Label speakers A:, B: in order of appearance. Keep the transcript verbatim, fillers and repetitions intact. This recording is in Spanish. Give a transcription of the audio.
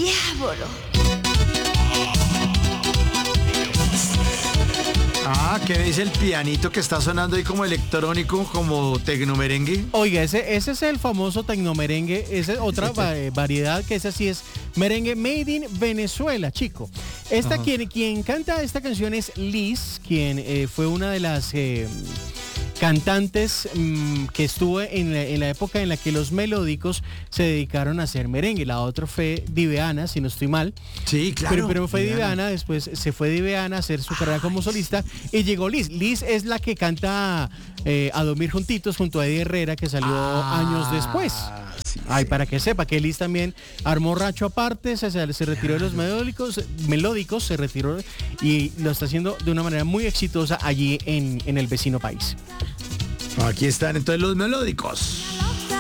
A: diablo.
B: Ah, ¿qué dice el pianito que está sonando ahí como electrónico, como tecnomerengue?
C: Oiga, ese, ese es el famoso tecnomerengue, esa es otra va- variedad que esa sí es merengue made in Venezuela, chico. Esta quien, quien canta esta canción es Liz, quien eh, fue una de las eh, cantantes mmm, que estuvo en la, en la época en la que los melódicos se dedicaron a hacer merengue. La otra fue Diveana, si no estoy mal.
B: Sí, claro.
C: Pero, pero fue Diveana, después se fue Diveana a hacer su carrera como solista y llegó Liz. Liz es la que canta eh, A Dormir Juntitos junto a Eddie Herrera, que salió
B: Ah,
C: años después.
B: sí,
C: Ay,
B: sí.
C: para que sepa que Liz también armó racho aparte, se, se retiró de los melódicos, melódicos, se retiró y lo está haciendo de una manera muy exitosa allí en, en el vecino país.
B: Aquí están entonces los melódicos.